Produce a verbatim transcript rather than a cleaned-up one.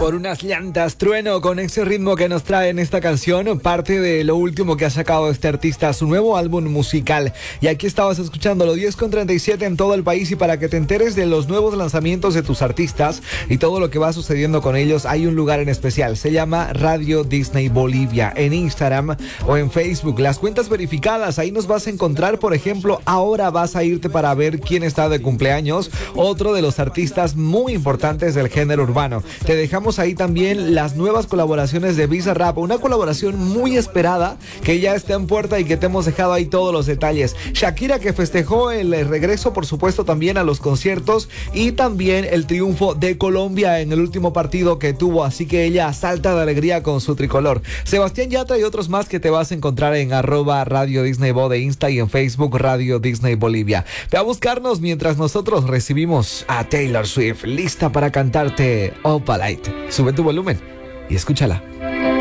por unas llantas, Trueno, con ese ritmo que nos trae en esta canción, parte de lo último que ha sacado este artista, su nuevo álbum musical. Y aquí estabas escuchándolo, diez con treinta y siete en todo el país, y para que te enteres de los nuevos lanzamientos de tus artistas y todo lo que va sucediendo con ellos, hay un lugar en especial, se llama Radio Disney Bolivia, en Instagram o en Facebook, las cuentas verificadas, ahí nos vas a encontrar. Por ejemplo, ahora vas a irte para ver quién está de cumpleaños, otro de los artistas muy importantes del género urbano. Te dejamos ahí también las nuevas colaboraciones de Bizarrap, una colaboración muy esperada que ya está en puerta y que te hemos dejado ahí todos los detalles. Shakira, que festejó el regreso, por supuesto, también a los conciertos, y también el triunfo de Colombia en el último partido que tuvo, así que ella salta de alegría con su tricolor. Sebastián Yatra y otros más que te vas a encontrar en arroba Radio Disney Bo de Insta y en Facebook Radio Disney Bolivia. Ve a buscarnos mientras nosotros recibimos a Taylor Swift, lista para cantarte Opalite. Sube tu volumen y escúchala.